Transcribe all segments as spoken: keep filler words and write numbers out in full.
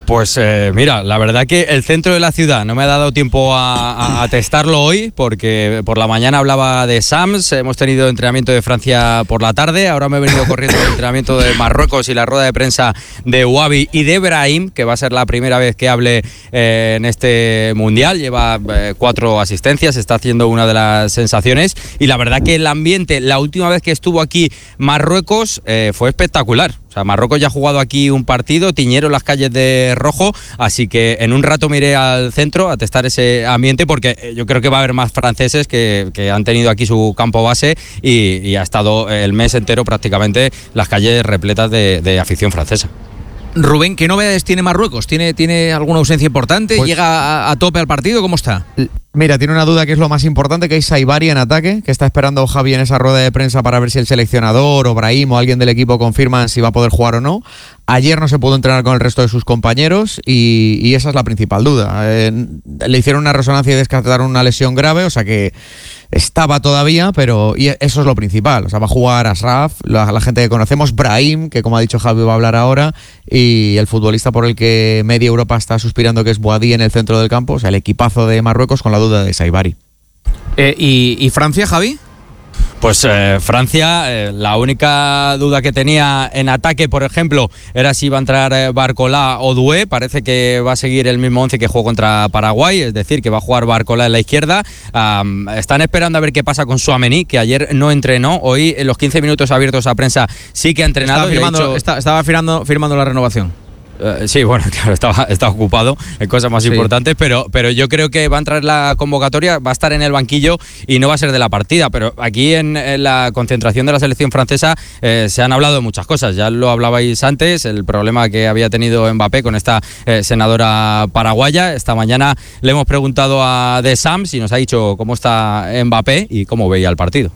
Pues eh, mira, la verdad que el centro de la ciudad no me ha dado tiempo a, a, a testarlo hoy, porque por la mañana hablaba de Sams, hemos tenido entrenamiento de Francia por la tarde, ahora me he venido corriendo el entrenamiento de Marruecos y la rueda de prensa de Wabi y de Brahim, que va a ser la primera vez que hable eh, en este Mundial, lleva eh, cuatro asistencias, está haciendo una de las sensaciones, y la verdad que el ambiente, la última vez que estuvo aquí Marruecos eh, fue espectacular. O sea, Marruecos ya ha jugado aquí un partido, tiñeron las calles de rojo, así que en un rato me iré al centro a testar ese ambiente, porque yo creo que va a haber más franceses que, que han tenido aquí su campo base y, y ha estado el mes entero prácticamente las calles repletas de, de afición francesa. Rubén, ¿qué novedades tiene Marruecos? ¿Tiene, tiene alguna ausencia importante? Pues, ¿llega a, a tope al partido? ¿Cómo está? Mira, tiene una duda que es lo más importante, que es Saibari en ataque, que está esperando Javi en esa rueda de prensa para ver si el seleccionador o Brahim o alguien del equipo confirman si va a poder jugar o no. Ayer no se pudo entrenar con el resto de sus compañeros y, y esa es la principal duda. Eh, le hicieron una resonancia y descartaron una lesión grave, o sea que estaba todavía, pero y eso es lo principal. O sea, va a jugar Ashraf, la, la gente que conocemos, Brahim, que como ha dicho Javi va a hablar ahora, y el futbolista por el que media Europa está suspirando, que es Boadí en el centro del campo, o sea, el equipazo de Marruecos con la duda de Saibari. Eh, ¿y, ¿Y Francia, Javi? Pues eh, Francia, eh, la única duda que tenía en ataque, por ejemplo, era si iba a entrar eh, Barcola o Doué. Parece que va a seguir el mismo once que jugó contra Paraguay, es decir, que va a jugar Barcola en la izquierda. Um, están esperando a ver qué pasa con Tchouaméni, que ayer no entrenó. Hoy, en los quince minutos abiertos a prensa, sí que ha entrenado. Estaba firmando, hecho... está, estaba firmando, firmando la renovación. Uh, sí, bueno, claro, estaba, estaba ocupado en cosas más sí. importantes, pero, pero yo creo que va a entrar en la convocatoria, va a estar en el banquillo y no va a ser de la partida. Pero aquí en, en la concentración de la selección francesa eh, se han hablado de muchas cosas. Ya lo hablabais antes, el problema que había tenido Mbappé con esta eh, senadora paraguaya. Esta mañana le hemos preguntado a De Sams y nos ha dicho cómo está Mbappé y cómo veía el partido.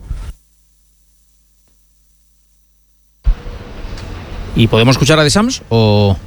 ¿Y podemos escuchar a De Sams o...?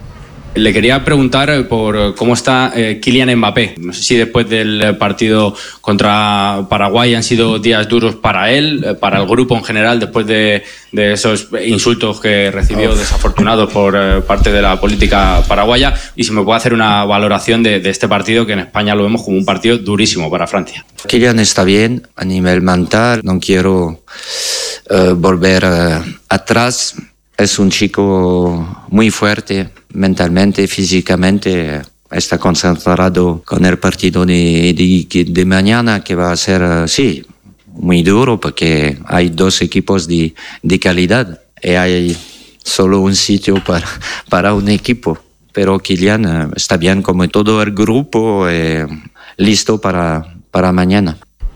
Le quería preguntar por cómo está eh, Kylian Mbappé. No sé si después del partido contra Paraguay han sido días duros para él, para el grupo en general, después de, de esos insultos que recibió desafortunados por eh, parte de la política paraguaya, y si me puede hacer una valoración de, de este partido, que en España lo vemos como un partido durísimo para Francia. Kylian está bien a nivel mental, no quiero uh, volver uh, atrás. Es un chico muy fuerte mentalmente, físicamente. Está concentrado con el partido de, de, de mañana, que va a ser, sí, muy duro, porque hay dos equipos de, de calidad y hay solo un sitio para, para un equipo. Pero Kylian está bien como todo el grupo, eh, listo para, para mañana.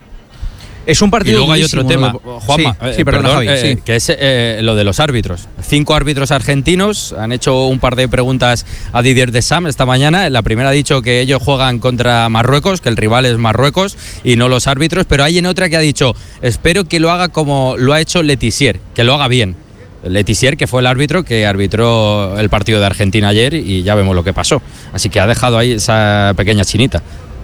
Es un partido. Y luego hay otro tema, Juanma, sí, sí, perdón, perdón, Javi, eh, sí. que es eh, lo de los árbitros. Cinco árbitros argentinos han hecho un par de preguntas a Didier Deschamps esta mañana. La primera ha dicho que ellos juegan contra Marruecos, que el rival es Marruecos y no los árbitros, pero hay en otra que ha dicho: espero que lo haga como lo ha hecho Letizier, que lo haga bien. Letizier, que fue el árbitro que arbitró el partido de Argentina ayer, y ya vemos lo que pasó. Así que ha dejado ahí esa pequeña chinita.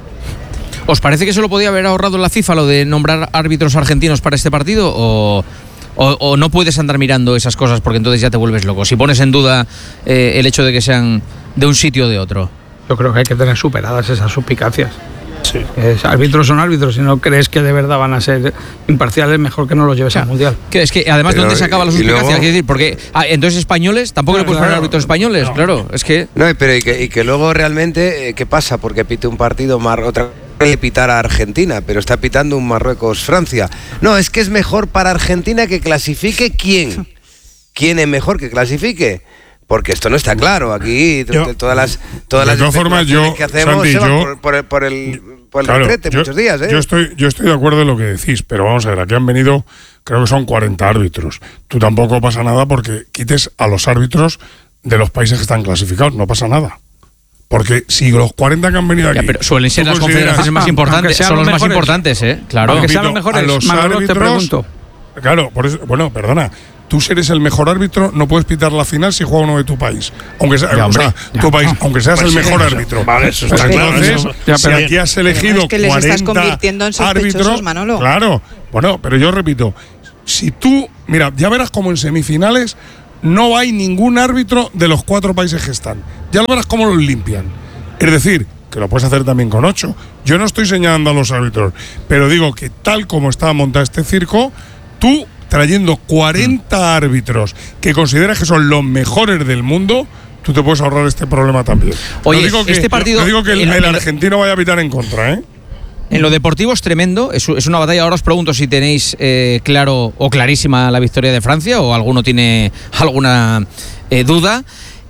¿Os parece que eso lo podía haber ahorrado la FIFA, lo de nombrar árbitros argentinos para este partido? ¿O, o, o no puedes andar mirando esas cosas porque entonces ya te vuelves loco? Si pones en duda eh, el hecho de que sean de un sitio o de otro. Yo creo que hay que tener superadas esas suspicacias. Sí. Es, árbitros son árbitros. Si no crees que de verdad van a ser imparciales, mejor que no los lleves al Mundial. Que es que además, Pero, ¿dónde se acaba la suspicacia? luego... Quiero decir, porque ah, entonces españoles tampoco no, le puedes poner claro, árbitros españoles, no. Claro, es que. No, pero y que, y que luego realmente, ¿qué pasa? Porque pite un partido mar otra de pitar a Argentina, pero está pitando un Marruecos-Francia. No, es que es mejor para Argentina que clasifique quién. ¿Quién es mejor que clasifique? Porque esto no está claro. Aquí yo, todas las todas de las todas formas, yo, que hacemos Santi, se van yo, por, por, por el, por el claro, retrete yo, muchos días. ¿eh? Yo estoy, yo estoy de acuerdo en lo que decís, pero vamos a ver, aquí han venido, creo que son cuarenta árbitros. Tú tampoco pasa nada porque quites a los árbitros de los países que están clasificados, no pasa nada. Porque si los cuarenta que han venido aquí... Ya, pero suelen ser las confederaciones más importantes, son los, los más importantes, ¿eh? Claro. Aunque sean los mejores, a los Manolo, árbitros, te pregunto. Claro, por eso, bueno, perdona, tú si eres el mejor árbitro no puedes pitar la final si juega uno de tu país. Aunque, sea, ya, o sea, ya, tu país, no. aunque seas pues el mejor sí, árbitro. Vale, eso está claro. Entonces, Eso, ya, si aquí has elegido es que les estás convirtiendo en sospechosos, árbitros, Manolo. Claro, bueno, pero yo repito, si tú, mira, ya verás como en semifinales no hay ningún árbitro de los cuatro países que están. Ya lo verás cómo los limpian. Es decir, que lo puedes hacer también con ocho. Yo no estoy señalando a los árbitros, pero digo que tal como está montado este circo, tú trayendo cuarenta mm. árbitros que consideras que son los mejores del mundo, tú te puedes ahorrar este problema también. Oye, no digo que, este partido, no digo que el, el, el argentino vaya a pitar en contra, ¿eh? En lo deportivo es tremendo, es, es una batalla. Ahora os pregunto si tenéis eh, claro o clarísima la victoria de Francia o alguno tiene alguna eh, duda.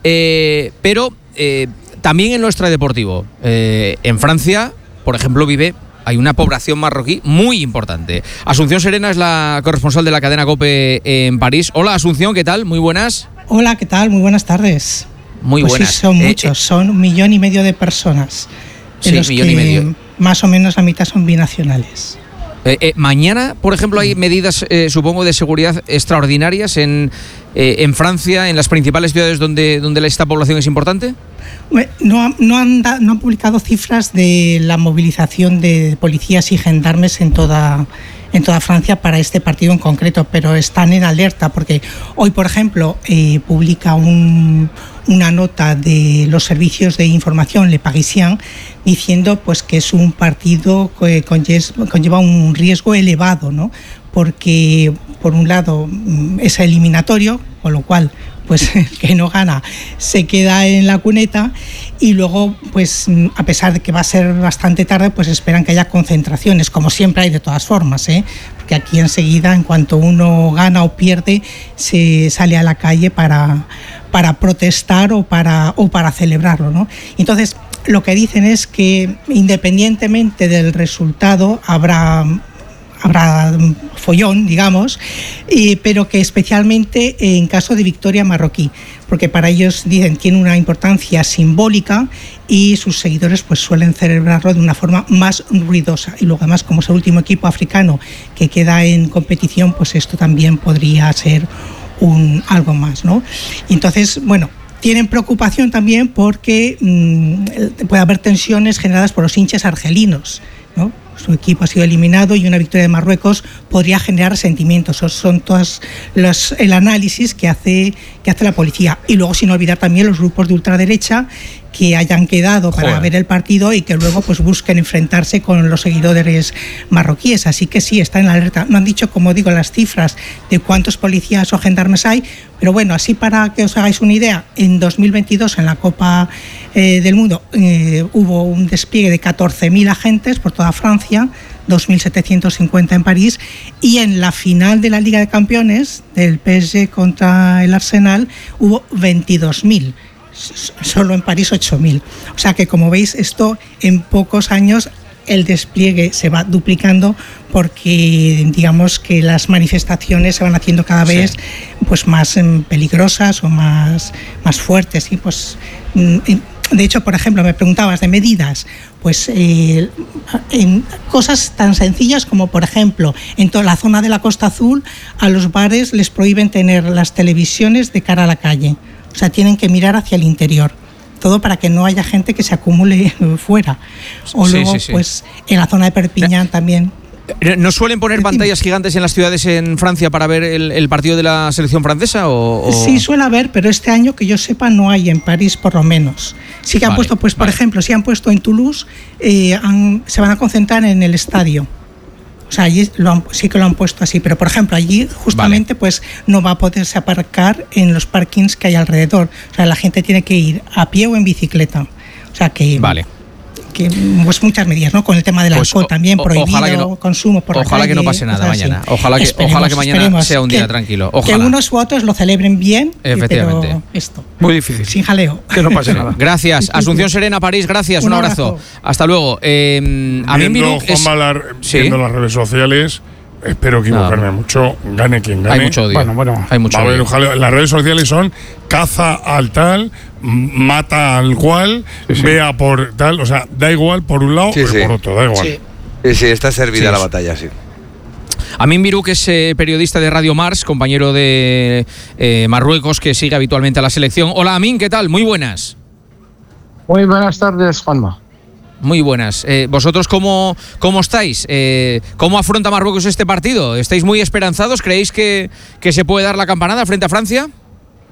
Eh, pero eh, también en lo extradeportivo. Eh, en Francia, por ejemplo, vive... hay una población marroquí muy importante. Asunción Serena es la corresponsal de la cadena COPE en París. Hola, Asunción, ¿qué tal? Muy buenas. Hola, ¿qué tal? Muy buenas tardes. Muy pues buenas. Sí, son eh, muchos, eh, son un millón y medio de personas. De sí, los millón que y medio. Más o menos la mitad son binacionales. Eh, eh, mañana, por ejemplo, hay medidas, eh, supongo, de seguridad extraordinarias en, eh, en Francia, en las principales ciudades donde, donde esta población es importante. No, no, han da, no han publicado cifras de la movilización de policías y gendarmes en toda, en toda Francia para este partido en concreto, pero están en alerta porque hoy, por ejemplo, eh, publica un, una nota de los servicios de información Le Parisien diciendo pues que es un partido que conlleva un riesgo elevado, ¿no? Porque por un lado es eliminatorio, con lo cual pues el que no gana se queda en la cuneta, y luego pues a pesar de que va a ser bastante tarde, pues esperan que haya concentraciones, como siempre hay de todas formas, ¿eh? Porque aquí enseguida, en cuanto uno gana o pierde, se sale a la calle para, para protestar o para, o para celebrarlo, ¿no? Entonces lo que dicen es que independientemente del resultado habrá habrá follón, digamos, eh, pero que especialmente en caso de victoria marroquí, porque para ellos, dicen, tiene una importancia simbólica y sus seguidores pues suelen celebrarlo de una forma más ruidosa. Y luego además, como es el último equipo africano que queda en competición, pues esto también podría ser un, algo más, ¿no? Y entonces, bueno, tienen preocupación también porque mmm, puede haber tensiones generadas por los hinchas argelinos, ¿no? Su equipo ha sido eliminado y una victoria de Marruecos podría generar resentimientos. Esos son todos los, el análisis que hace, que hace la policía. Y luego, sin olvidar también los grupos de ultraderecha que hayan quedado para Joder. ver el partido y que luego pues busquen enfrentarse con los seguidores marroquíes. Así que sí, está en la alerta. No han dicho, como digo, las cifras de cuántos policías o gendarmes hay, pero bueno, así para que os hagáis una idea, en dos mil veintidós en la Copa eh, del Mundo eh, hubo un despliegue de catorce mil agentes por toda Francia, dos mil setecientos cincuenta en París, y en la final de la Liga de Campeones del P S G contra el Arsenal hubo veintidós mil. Solo en París ocho mil. O sea que, como veis, esto en pocos años el despliegue se va duplicando porque digamos que las manifestaciones se van haciendo cada vez sí. pues más eh, peligrosas o más, más fuertes. Y pues de hecho, por ejemplo, me preguntabas de medidas, pues eh, en cosas tan sencillas como, por ejemplo, en toda la zona de la Costa Azul a los bares les prohíben tener las televisiones de cara a la calle. O sea, tienen que mirar hacia el interior. Todo para que no haya gente que se acumule fuera. O sí, luego, sí, sí. pues, en la zona de Perpiñán no, también. ¿No suelen poner pantallas gigantes en las ciudades en Francia para ver el, el partido de la selección francesa? O, o... Sí, suele haber, pero este año, que yo sepa, no hay en París, por lo menos. Sí que han vale, puesto, pues, vale. por ejemplo, si han puesto en Toulouse, eh, han, se van a concentrar en el estadio. O sea, allí lo han, sí que lo han puesto así, pero por ejemplo allí justamente vale. pues no va a poderse aparcar en los parkings que hay alrededor. O sea, la gente tiene que ir a pie o en bicicleta. O sea que... Vale. Que, pues muchas medidas, ¿no? Con el tema del pues alcohol o, también, o, prohibido que no, consumo por Ojalá la calle, que no pase nada mañana. Así. Ojalá que, esperemos, ojalá que mañana sea un día que, tranquilo. Ojalá. Que unos u otros lo celebren bien, efectivamente. Pero esto. Muy difícil. Sin jaleo. Que no pase nada. Gracias. Asunción Serena, París, gracias. Un, un abrazo. abrazo. Hasta luego. Eh, a mí Juan es... Malar, ¿sí? Viendo las redes sociales, espero equivocarme no. mucho, gane quien gane. Hay mucho odio. Bueno, bueno, hay mucho odio. Ver, las redes sociales son caza al tal, mata al cual, sí, sí. vea por tal, o sea, da igual por un lado sí, o sí. por otro, da igual. Sí, sí, sí está servida sí, la batalla, sí. Amin Biruk es eh, periodista de Radio Mars, compañero de eh, Marruecos, que sigue habitualmente a la selección. Hola Amin, ¿qué tal? Muy buenas. Muy buenas tardes, Juanma. Muy buenas. Eh, ¿Vosotros cómo, cómo estáis? Eh, ¿Cómo afronta Marruecos este partido? ¿Estáis muy esperanzados? ¿Creéis que, que se puede dar la campanada frente a Francia?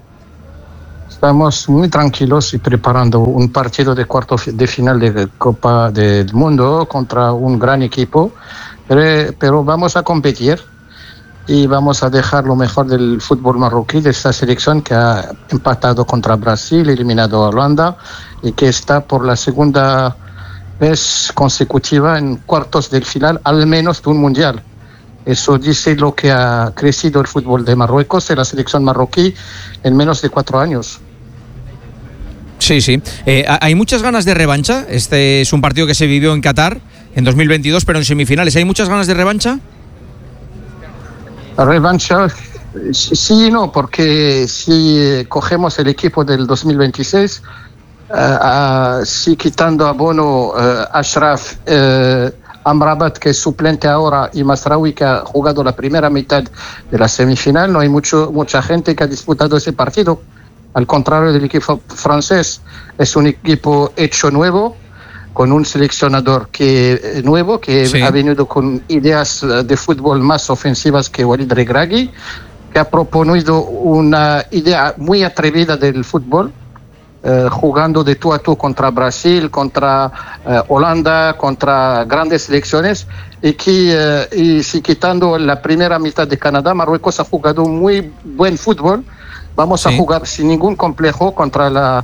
Estamos muy tranquilos y preparando un partido de cuarto de final de Copa del Mundo contra un gran equipo, pero, pero vamos a competir y vamos a dejar lo mejor del fútbol marroquí, de esta selección que ha empatado contra Brasil, eliminado a Holanda y que está por la segunda vez consecutiva en cuartos del final, al menos de un mundial. Eso dice lo que ha crecido el fútbol de Marruecos y la selección marroquí en menos de cuatro años. Sí, sí. Eh, ¿Hay muchas ganas de revancha? Este es un partido que se vivió en Qatar en dos mil veintidós, pero en semifinales. ¿Hay muchas ganas de revancha? La revancha, sí y no, porque si cogemos el equipo del dos mil veintiséis, uh, uh, si quitando a Bono, uh, Ashraf, uh, Amrabat, que es suplente ahora, y Masraoui, que ha jugado la primera mitad de la semifinal, no hay mucho, mucha gente que ha disputado ese partido. Al contrario del equipo francés, es un equipo hecho nuevo, con un seleccionador que, nuevo, que sí. ha venido con ideas de fútbol más ofensivas que Walid Regragui, que ha propuesto una idea muy atrevida del fútbol, eh, jugando de tú a tú contra Brasil, contra eh, Holanda, contra grandes selecciones, y que eh, y si quitando la primera mitad de Canadá, Marruecos ha jugado muy buen fútbol. Vamos sí. a jugar sin ningún complejo contra la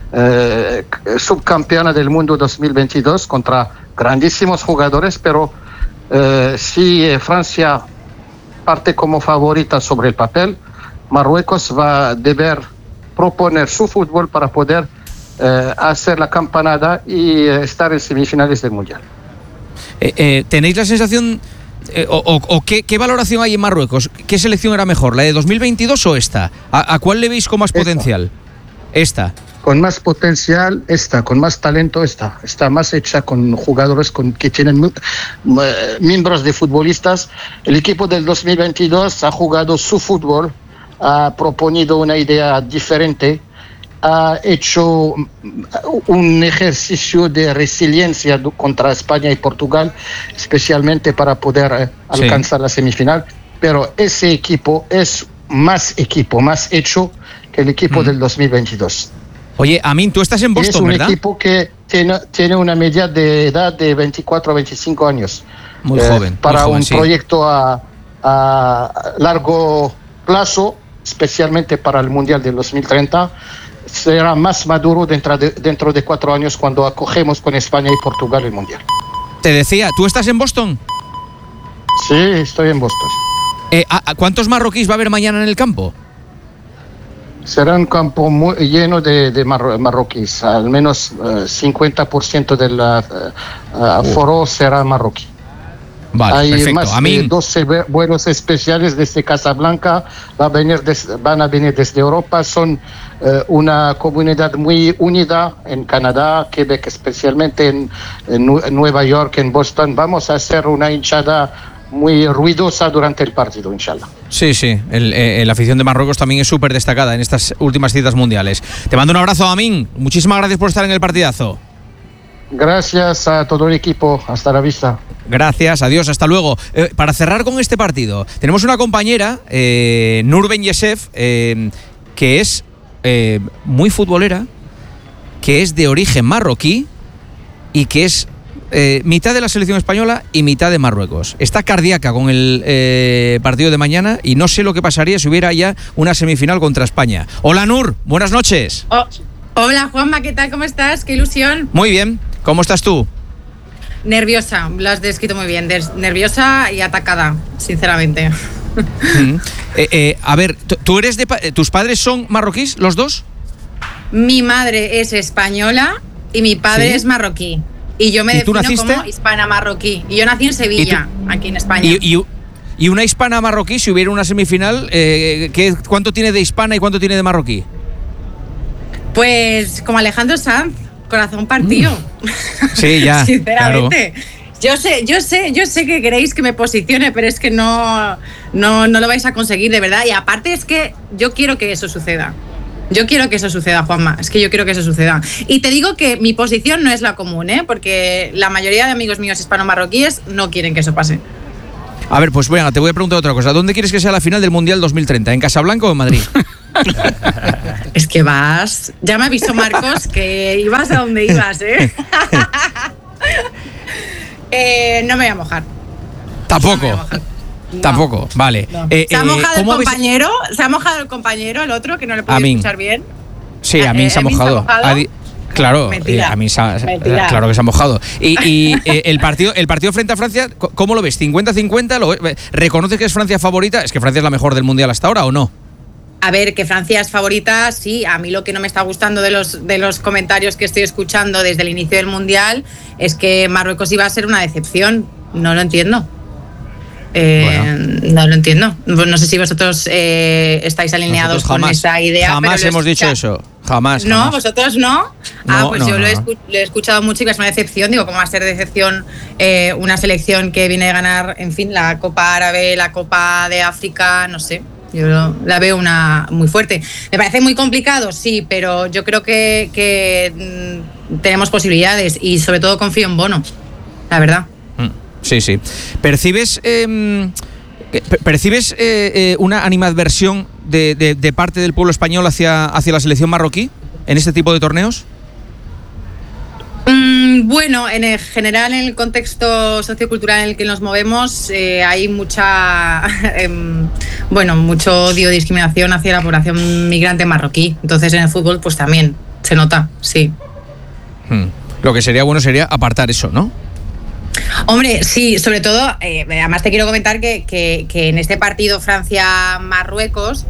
eh, subcampeona del mundo dos mil veintidós, contra grandísimos jugadores, pero eh, si Francia parte como favorita sobre el papel, Marruecos va a deber proponer su fútbol para poder eh, hacer la campanada y eh, estar en semifinales del Mundial. Eh, eh, ¿Tenéis la sensación... Eh, o, o, o ¿qué, ¿Qué valoración hay en Marruecos? ¿Qué selección era mejor, la de dos mil veintidós o esta? ¿A, a cuál le veis con más potencial? Esta. Con más potencial, esta. Con más talento, esta. Está más hecha con jugadores con, que tienen uh, miembros de futbolistas. El equipo del dos mil veintidós ha jugado su fútbol, ha proponido una idea diferente, ha hecho un ejercicio de resiliencia contra España y Portugal, especialmente para poder eh, alcanzar sí. la semifinal, pero ese equipo es más equipo, más hecho que el equipo mm. del dos mil veintidós. Oye, Amin, tú estás en Boston, ¿verdad? Es un ¿verdad? equipo que tiene, tiene una media de edad de veinticuatro a veinticinco años. Muy eh, joven. Para muy joven, un sí. proyecto a, a largo plazo, especialmente para el Mundial del dos mil treinta, será más maduro dentro de, dentro de cuatro años cuando acogemos con España y Portugal el Mundial. Te decía, ¿tú estás en Boston? Sí, estoy en Boston. Eh, ¿a, ¿Cuántos marroquíes va a haber mañana en el campo? Será un campo muy lleno de, de marro, marroquíes. Al menos uh, cincuenta por ciento del uh, aforo uh, será marroquí. Vale, Hay perfecto. más Amin. de doce vuelos especiales desde Casablanca, va a venir des, van a venir desde Europa. Son eh, una comunidad muy unida en Canadá, Quebec, especialmente en, en Nueva York, en Boston. Vamos a hacer una hinchada muy ruidosa durante el partido, inshallah. Sí, sí, el, el, la afición de Marruecos también es súper destacada en estas últimas citas mundiales. Te mando un abrazo, Amin. Muchísimas gracias por estar en el partidazo. Gracias a todo el equipo. Hasta la vista. Gracias, adiós, hasta luego. Eh, para cerrar con este partido, tenemos una compañera, eh, Nur Ben Yesef, eh, que es eh, muy futbolera, que es de origen marroquí y que es eh, mitad de la selección española y mitad de Marruecos. Está cardíaca con el eh, partido de mañana y no sé lo que pasaría si hubiera ya una semifinal contra España. Hola, Nur, buenas noches. Oh, hola, Juanma, ¿qué tal? ¿Cómo estás? ¡Qué ilusión! Muy bien, ¿cómo estás tú? Nerviosa, lo has descrito muy bien. Des- nerviosa y atacada, sinceramente. Mm. Eh, eh, a ver, ¿tú eres de pa- tus padres son marroquíes, los dos? Mi madre es española y mi padre ¿Sí? es marroquí. Y yo me ¿Y tú defino naciste? como hispana marroquí. Y yo nací en Sevilla, aquí en España. Y, y, y una hispana marroquí, si hubiera una semifinal, eh, ¿qué, ¿cuánto tiene de hispana y cuánto tiene de marroquí? Pues como Alejandro Sanz, corazón partido. Sí, ya. Sinceramente. Claro. Yo sé, yo sé, yo sé que queréis que me posicione, pero es que no, no, no lo vais a conseguir, de verdad. Y aparte es que yo quiero que eso suceda. Yo quiero que eso suceda, Juanma. Es que yo quiero que eso suceda. Y te digo que mi posición no es la común, ¿eh? Porque la mayoría de amigos míos hispano-marroquíes no quieren que eso pase. A ver, pues bueno, te voy a preguntar otra cosa. ¿Dónde quieres que sea la final del Mundial dos mil treinta? ¿En Casablanca o en Madrid? Es que vas... Ya me avisó Marcos que ibas a donde ibas, ¿eh? eh no me voy a mojar. Tampoco. No mojar. No, Tampoco, vale. No. Eh, se ha mojado eh, el ¿cómo compañero, habéis... se ha mojado el compañero, el otro, que no le puedo Amin. escuchar bien. Sí, a mí Eh, se ha Amin mojado. se ha mojado. Ha di- Claro, Mentira. eh, a mí se ha- Mentira. claro que se ha mojado. Y, y, eh, el partido el partido frente a Francia, ¿cómo lo ves? ¿cincuenta cincuenta? ¿Lo ves? ¿Reconoces que es Francia favorita? ¿Es que Francia es la mejor del Mundial hasta ahora o no? A ver, que Francia es favorita, sí. A mí lo que no me está gustando de los, de los comentarios que estoy escuchando desde el inicio del Mundial es que Marruecos iba a ser una decepción. No lo entiendo. Eh, bueno. No lo entiendo. No sé si vosotros eh, estáis alineados jamás, con esa idea. Jamás pero hemos dicho eso. Jamás. No, jamás. vosotros no. Ah, No, pues no, yo no, lo, he no. escu- lo he escuchado mucho y que es una decepción. Digo, ¿cómo va a ser decepción eh, una selección que viene a ganar, en fin, la Copa Árabe, la Copa de África? No sé. Yo lo- la veo una muy fuerte. Me parece muy complicado, sí, pero yo creo que, que mm, tenemos posibilidades y sobre todo confío en Bono, la verdad. Sí, sí. ¿Percibes, eh, per- ¿percibes eh, eh, una animadversión de, de, de parte del pueblo español hacia, hacia la selección marroquí en este tipo de torneos? Mm, bueno, en el general, en el contexto sociocultural en el que nos movemos, eh, hay mucha, em, bueno, mucho odio y discriminación hacia la población migrante marroquí. Entonces, en el fútbol, pues también se nota, sí. Hmm. Lo que sería bueno sería apartar eso, ¿no? Hombre, sí, sobre todo, eh, además te quiero comentar que, que, que en este partido Francia-Marruecos,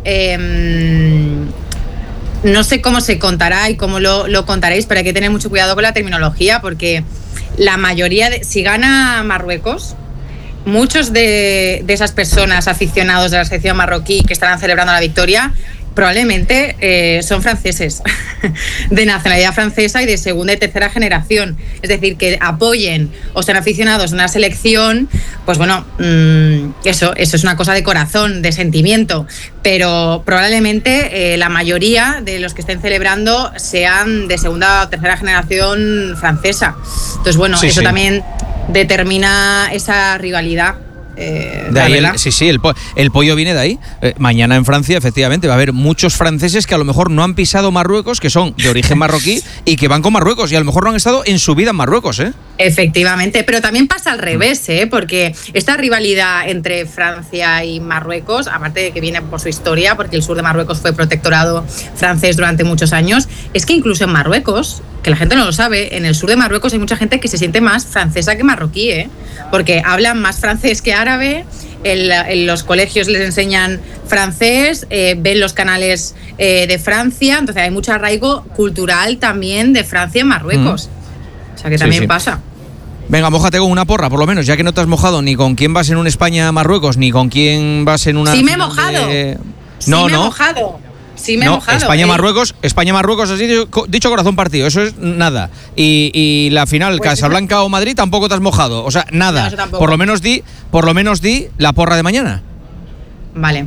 eh, no sé cómo se contará y cómo lo, lo contaréis, pero hay que tener mucho cuidado con la terminología, porque la mayoría, de, si gana Marruecos, muchos de, de esas personas aficionados de la selección marroquí que estarán celebrando la victoria, probablemente eh, son franceses, de nacionalidad francesa y de segunda y tercera generación. Es decir, que apoyen o sean aficionados a una selección, pues bueno, mmm, eso, eso es una cosa de corazón, de sentimiento, pero probablemente eh, la mayoría de los que estén celebrando sean de segunda o tercera generación francesa. Entonces, bueno, Sí, eso sí. también determina esa rivalidad. Eh, De la ahí verdad. el, sí, sí, el, po- el pollo viene de ahí. Eh, mañana en Francia, efectivamente, va a haber muchos franceses que a lo mejor no han pisado Marruecos, que son de origen marroquí y que van con Marruecos y a lo mejor no han estado en su vida en Marruecos, ¿eh? Efectivamente, pero también pasa al revés, ¿eh? Porque esta rivalidad entre Francia y Marruecos, aparte de que viene por su historia, porque el sur de Marruecos fue protectorado francés durante muchos años, es que incluso en Marruecos, que la gente no lo sabe, en el sur de Marruecos hay mucha gente que se siente más francesa que marroquí, ¿eh? Porque hablan más francés que árabe, en, la- en los colegios les enseñan francés, eh, ven los canales eh, de Francia, entonces hay mucho arraigo cultural también de Francia en Marruecos. O sea que Sí, también sí. pasa. Venga, mójate con una porra, por lo menos, ya que no te has mojado ni con quién vas en un España-Marruecos, ni con quién vas en una... Sí me he final mojado. de- Sí No, me he no. mojado. Sí me he No, mojado. España-Marruecos, España-Marruecos, así dicho, co- dicho corazón partido, eso es nada. Y, y la final, Pues Casablanca o Madrid, tampoco te has mojado. O sea, nada. No, eso tampoco. por lo menos di, por lo menos di la porra de mañana. Vale.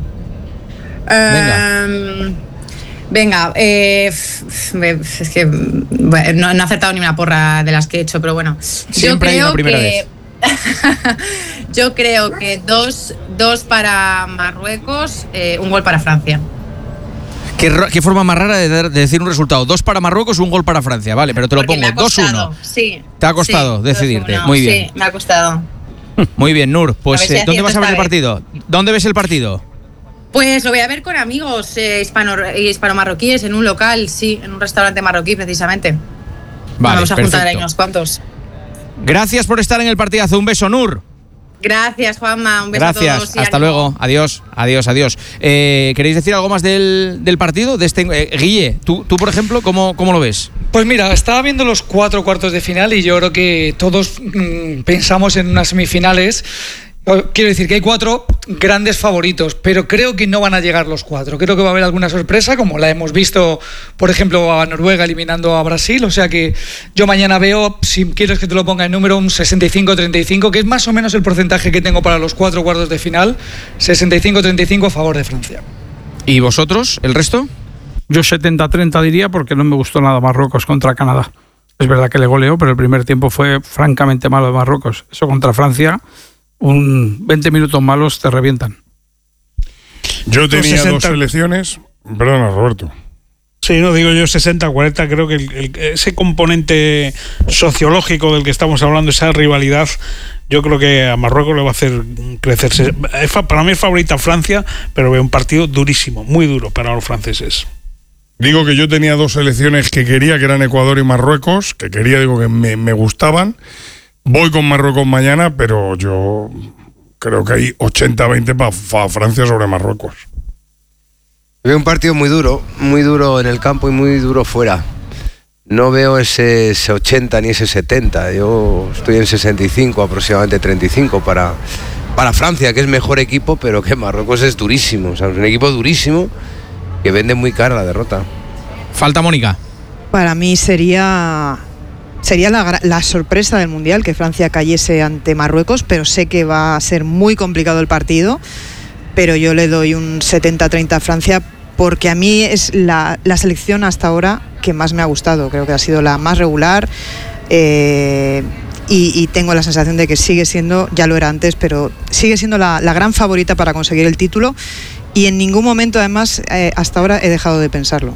Venga. Em, venga, eh, f- f- es que bueno, no, no he acertado ni una porra de las que he hecho, pero bueno. Siempre hay una primera vez. Yo creo que dos, dos para Marruecos, eh, un gol para Francia. ¿Qué, ra- qué forma más rara de, dar- de decir un resultado? Dos para Marruecos, un gol para Francia. Vale, pero te lo Porque me pongo. ha dos uno. costado, Sí. Te ha costado sí, decidirte. dos uno, Muy bien. Sí, me ha costado. Muy bien, Nur. Pues, A ver si eh, ¿dónde acierto vas a ver el esta partido? ¿Dónde ves el partido? Pues lo voy a ver con amigos eh, hispano, hispano-marroquíes en un local, sí, en un restaurante marroquí precisamente. Vale, Vamos a juntar ahí perfecto. unos cuantos. Gracias por estar en el partidazo. Un beso, Nur. Gracias, Juanma. Un beso a Gracias, todos. y hasta ánimo. luego, adiós, adiós, adiós. Eh, ¿Queréis decir algo más del, del partido? De este, eh, Guille, tú, tú, por ejemplo, ¿cómo, ¿cómo lo ves? Pues mira, estaba viendo los cuatro cuartos de final y yo creo que todos mmm, pensamos en unas semifinales. Quiero decir que hay cuatro grandes favoritos, pero creo que no van a llegar los cuatro. Creo que va a haber alguna sorpresa, como la hemos visto, por ejemplo, a Noruega eliminando a Brasil. O sea que yo mañana veo, si quieres que te lo ponga en número, un sesenta y cinco treinta y cinco, que es más o menos el porcentaje que tengo para los cuatro cuartos de final. sesenta y cinco treinta y cinco a favor de Francia. ¿Y vosotros, el resto? Yo setenta treinta diría, porque no me gustó nada Marruecos contra Canadá. Es verdad que le goleó, pero el primer tiempo fue francamente malo de Marruecos. Eso contra Francia, un veinte minutos malos te revientan. Yo tenía sesenta. dos selecciones, Perdona, Roberto. Sí, no digo yo sesenta cuarenta, creo que el, el, ese componente sociológico del que estamos hablando, esa rivalidad, yo creo que a Marruecos le va a hacer crecerse. Para mí es favorita Francia, pero veo un partido durísimo, muy duro para los franceses. Digo que yo tenía dos selecciones que quería, que eran Ecuador y Marruecos, que quería, digo que me, me gustaban. Voy con Marruecos mañana, pero yo creo que hay ochenta veinte para pa Francia sobre Marruecos. Veo un partido muy duro, muy duro en el campo y muy duro fuera. No veo ese, ese ochenta ni ese setenta. Yo estoy en sesenta y cinco, aproximadamente treinta y cinco para, para Francia, que es mejor equipo, pero que Marruecos es durísimo. O sea, es un equipo durísimo que vende muy cara la derrota. Falta Mónica. Para mí sería sería la, la sorpresa del Mundial que Francia cayese ante Marruecos, pero sé que va a ser muy complicado el partido. Pero yo le doy un setenta treinta a Francia, porque a mí es la, la selección hasta ahora que más me ha gustado. Creo que ha sido la más regular eh, y, y tengo la sensación de que sigue siendo, ya lo era antes, pero sigue siendo la, la gran favorita para conseguir el título, y en ningún momento además eh, hasta ahora he dejado de pensarlo.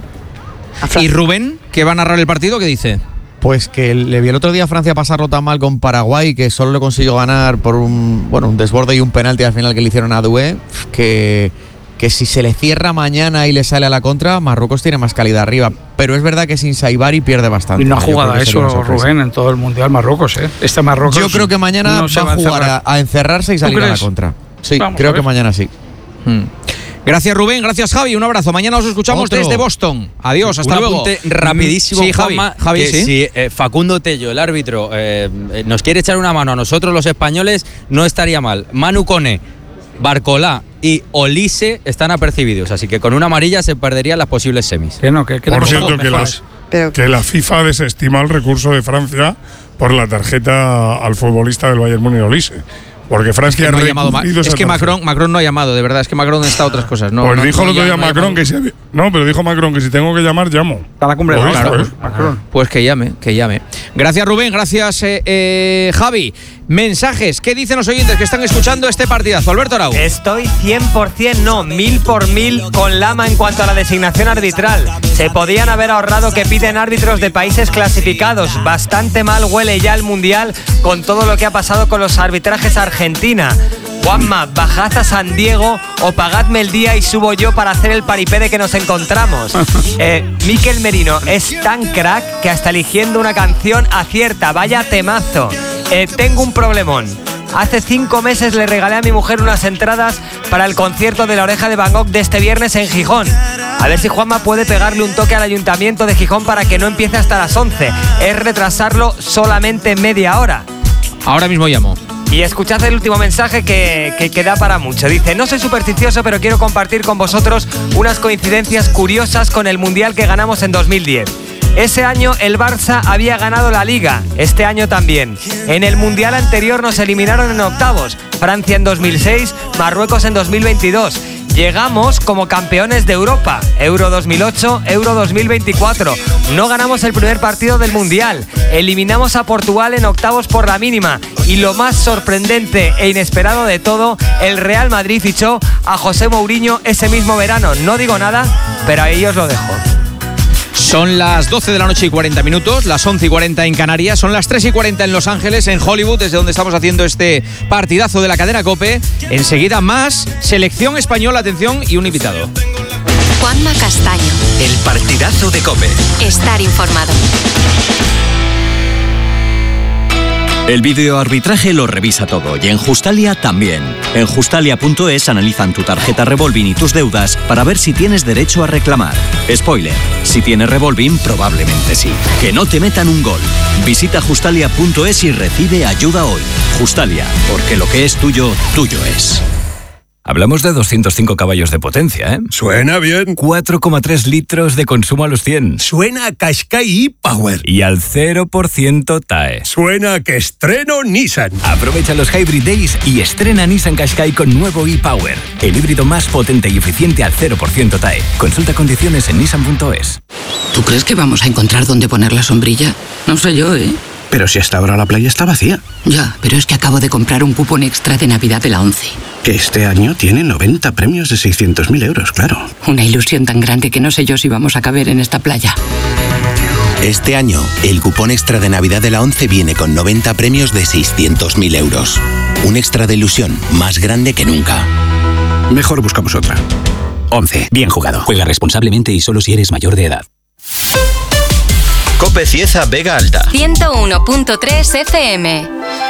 ¿Y Rubén, que va a narrar el partido, qué dice? Pues que le vi el otro día a Francia pasarlo tan mal con Paraguay, que solo le consiguió ganar por un bueno un desborde y un penalti al final que le hicieron a Doué, que, que si se le cierra mañana y le sale a la contra, Marruecos tiene más calidad arriba. Pero es verdad que sin Saibari pierde bastante. Y no ha jugado a eso, Rubén, en todo el Mundial Marruecos, ¿eh? Este Marruecos. Yo creo que mañana no va a jugar a, a encerrarse y salir a la contra. Sí, Vamos creo que mañana sí. Hmm. Gracias, Rubén, gracias, Javi, un abrazo. Mañana os escuchamos Otro. desde Boston. Adiós, hasta un luego. Apunte rapidísimo, sí, Javi, Juanma, Javi, que ¿sí? si eh, Facundo Tello, el árbitro, eh, nos quiere echar una mano a nosotros los españoles, no estaría mal. Manu Kone, Barcolá y Olise están apercibidos, así que con una amarilla se perderían las posibles semis. Que no, que, que por cierto, que, las, Pero... que la FIFA desestima el recurso de Francia por la tarjeta al futbolista del Bayern Múnich, Olise. Porque Francia es que, no ha ha llamado, es que Macron, Macron no ha llamado, de verdad, es que Macron está a otras cosas. No, pues no, dijo no, el otro día no Macron que si había, no, pero dijo Macron que si tengo que llamar, llamo. Está la cumbre de claro, Macron. Pues que llame, que llame. Gracias, Rubén, gracias, eh, eh, Javi. Mensajes, ¿qué dicen los oyentes que están escuchando este partidazo? Alberto Arau. Estoy cien por ciento, no, mil por mil con Lama en cuanto a la designación arbitral. Se podían haber ahorrado que piden árbitros de países clasificados. Bastante mal huele ya el Mundial con todo lo que ha pasado con los arbitrajes a Argentina. Juanma, bajad a San Diego o pagadme el día y subo yo para hacer el paripé de que nos encontramos. Eh, Miquel Merino es tan crack que hasta eligiendo una canción acierta. Vaya temazo. Eh, tengo un problemón. Hace cinco meses le regalé a mi mujer unas entradas para el concierto de La Oreja de Van Gogh de este viernes en Gijón. A ver si Juanma puede pegarle un toque al ayuntamiento de Gijón para que no empiece hasta las once. Es retrasarlo solamente media hora. Ahora mismo llamo. Y escuchad el último mensaje que, que, que da para mucho. Dice, no soy supersticioso, pero quiero compartir con vosotros unas coincidencias curiosas con el Mundial que ganamos en dos mil diez. Ese año el Barça había ganado la Liga, este año también. En el Mundial anterior nos eliminaron en octavos, Francia en dos mil seis, Marruecos en dos mil veintidós. Llegamos como campeones de Europa, Euro dos mil ocho, Euro dos mil veinticuatro. No ganamos el primer partido del Mundial, eliminamos a Portugal en octavos por la mínima. Y lo más sorprendente e inesperado de todo, el Real Madrid fichó a José Mourinho ese mismo verano. No digo nada, pero ahí os lo dejo. Son las doce de la noche y cuarenta minutos, las once y cuarenta en Canarias, son las tres y cuarenta en Los Ángeles, en Hollywood, desde donde estamos haciendo este partidazo de la cadena COPE. Enseguida más, selección española, atención, y un invitado. Juanma Castaño. El partidazo de COPE. Estar informado. El videoarbitraje lo revisa todo y en Justalia también. En justalia punto es analizan tu tarjeta Revolving y tus deudas para ver si tienes derecho a reclamar. Spoiler, si tienes Revolving probablemente sí. Que no te metan un gol. Visita justalia punto es y recibe ayuda hoy. Justalia, porque lo que es tuyo, tuyo es. Hablamos de doscientos cinco caballos de potencia, ¿eh? Suena bien. cuatro coma tres litros de consumo a los cien. Suena a Qashqai e-Power. Y al cero por ciento T A E. Suena a que estreno Nissan. Aprovecha los Hybrid Days y estrena Nissan Qashqai con nuevo e-Power. El híbrido más potente y eficiente al cero por ciento T A E. Consulta condiciones en nissan punto es. ¿Tú crees que vamos a encontrar dónde poner la sombrilla? No sé yo, ¿eh? Pero si hasta ahora la playa está vacía. Ya, pero es que acabo de comprar un cupón extra de Navidad de la ONCE. Que este año tiene noventa premios de seiscientos mil euros, claro. Una ilusión tan grande que no sé yo si vamos a caber en esta playa. Este año, el cupón extra de Navidad de la ONCE viene con noventa premios de seiscientos mil euros. Un extra de ilusión más grande que nunca. Mejor buscamos otra. ONCE. Bien jugado. Juega responsablemente y solo si eres mayor de edad. Cope Cieza Vega Alta. ciento uno punto tres F M.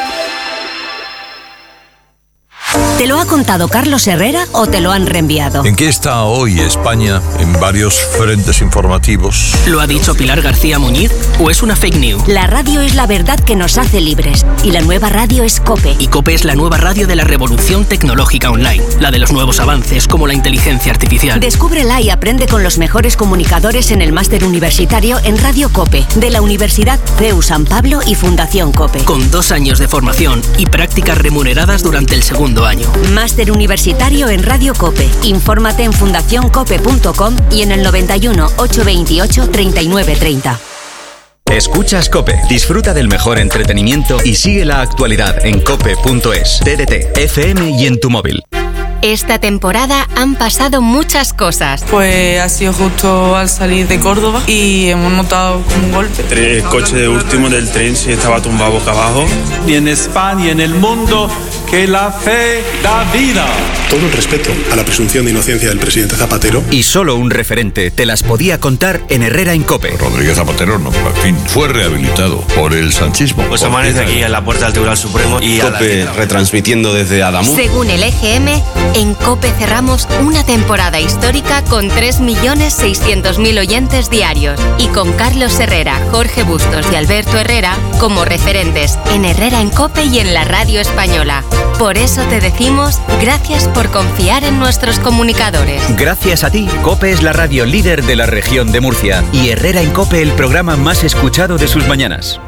¿Te lo ha contado Carlos Herrera o te lo han reenviado? ¿En qué está hoy España en varios frentes informativos? ¿Lo ha dicho Pilar García Muñiz o es una fake news? La radio es la verdad que nos hace libres y la nueva radio es COPE. Y COPE es la nueva radio de la revolución tecnológica online, la de los nuevos avances como la inteligencia artificial. Descúbrela y aprende con los mejores comunicadores en el máster universitario en Radio COPE de la Universidad C E U San Pablo y Fundación COPE. Con dos años de formación y prácticas remuneradas durante el segundo año. Máster universitario en Radio COPE. Infórmate en fundación cope punto com y en el noventa y uno, ochocientos veintiocho, treinta y nueve treinta. Escuchas COPE. Disfruta del mejor entretenimiento y sigue la actualidad en cope punto es, T D T, F M y en tu móvil. Esta temporada han pasado muchas cosas. Pues ha sido justo al salir de Córdoba y hemos notado como un golpe. El coche último del tren se estaba tumbado boca abajo. Y en España y en el mundo, que la fe da vida. Todo el respeto a la presunción de inocencia del presidente Zapatero. Y solo un referente te las podía contar en Herrera en COPE. Rodríguez Zapatero, no, en fin, fue rehabilitado por el sanchismo. Pues amanece aquí en la puerta del Tribunal Supremo y COPE retransmitiendo desde Adamuz. Según el E G M, en COPE cerramos una temporada histórica con tres millones seiscientos mil oyentes diarios y con Carlos Herrera, Jorge Bustos y Alberto Herrera como referentes en Herrera en COPE y en la radio española. Por eso te decimos gracias por confiar en nuestros comunicadores. Gracias a ti, COPE es la radio líder de la región de Murcia y Herrera en COPE el programa más escuchado de sus mañanas.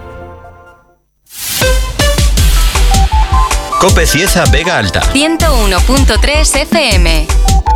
Cope Cieza Vega Alta. ciento uno punto tres F M.